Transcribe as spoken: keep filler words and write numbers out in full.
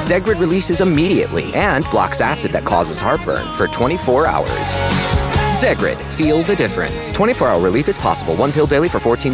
Zegrid releases immediately and blocks acid that causes heartburn for twenty-four hours. Zegrid, feel the difference. twenty-four hour relief is possible. One pill daily for fourteen